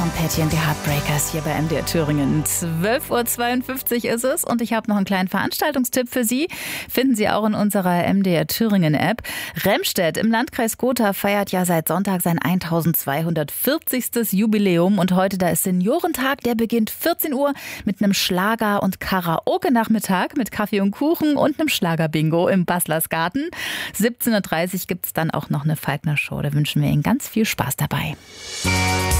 Tom Petty und die Heartbreakers hier bei MDR Thüringen. 12:52 Uhr ist es und ich habe noch einen kleinen Veranstaltungstipp für Sie. Finden Sie auch in unserer MDR Thüringen App. Remstedt im Landkreis Gotha feiert ja seit Sonntag sein 1240. Jubiläum und heute da ist Seniorentag, der beginnt 14 Uhr mit einem Schlager- und Karaoke-Nachmittag mit Kaffee und Kuchen und einem Schlagerbingo im Baslersgarten. 17:30 Uhr gibt es dann auch noch eine Falkner-Show. Da wünschen wir Ihnen ganz viel Spaß dabei.